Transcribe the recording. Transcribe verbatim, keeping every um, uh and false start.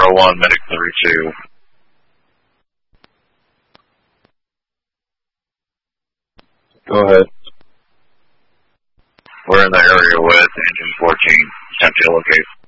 oh one, medic thirty-two. Go ahead. We're in the area with engine fourteen. Attempt to locate.